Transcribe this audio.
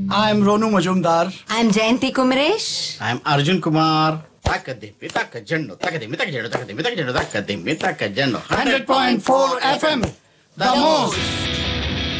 I am Ronu Majumdar. I am Jayanti Kumresh. I am Arjun Kumar. Takadimi, takajendo, takadimi, takajendo, takadimi, takajendo, takadimi, takajendo. 100.4 FM. The most.